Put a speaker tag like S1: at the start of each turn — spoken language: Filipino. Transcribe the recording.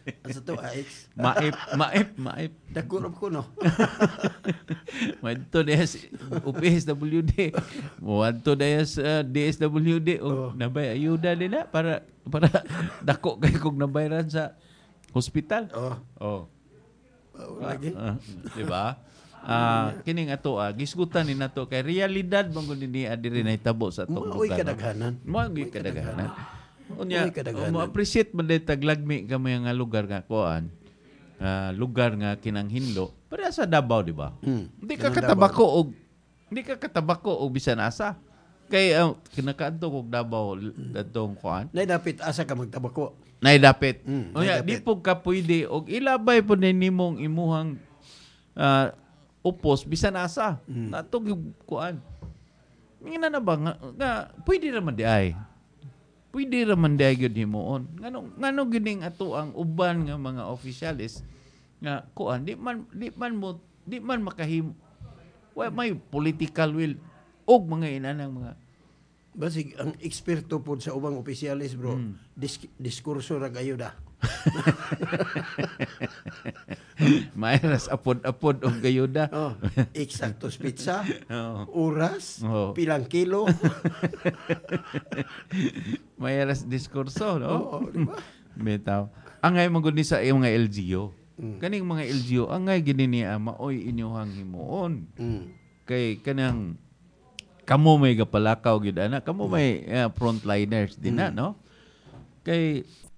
S1: Asa to Aix.
S2: Maip.
S1: Dagkurop ko no.
S2: Madto dayas UPSWD. Madto dayas DSWD o nabay ayuda din na para dako kay kog nabayran sa hospital. Oh.
S1: Lagi.
S2: Di ba? Kining ato gisgutan ni nato kay realidad bang ni adiri na hitabo sa atong
S1: Maoy
S2: lugar.
S1: kadaghanan.
S2: Maoy kadaghanan. Unya,
S1: Maoy kadaghanan.
S2: mo appreciate man day taglagmi kami nga lugar nga kuan. Lugar nga kinanghinlo. Para sa Davao, di ba? Hindi ka katabako og bisan asa. Kay kinakaadto kog Davao datong kuan.
S1: Nay dapat asa ka magtabako.
S2: Nay dapit.
S1: Nay
S2: Di
S1: dapit.
S2: po ka pwede og ilabay po nimong imuhang upos bisan asa. Natog yung kuan. Ngina na ba nga pwede raman di ay. Pwede raman di ay gyud himuon. Ngano gining ato ang uban nga mga opisyalis nga kuan di man makahim. May political will og mga inanang mga
S1: Basig ang eksperto po sa ubang opisyalis bro. Diskurso ra ayuda.
S2: mayras apod-apod og gayuda.
S1: Eksaktos pizza,
S2: Oh.
S1: oras,
S2: Oh.
S1: pilang kilo.
S2: Mayras diskurso, no?
S1: Oo, di ba?
S2: Bitaw. Angay magud ni sa mga LGU. Kaning mga LGU angay gini niya maoy inyuhang himuon. Kay kanang kamo may gapalakaw gid ana, kamo may frontliners din na, no? Kay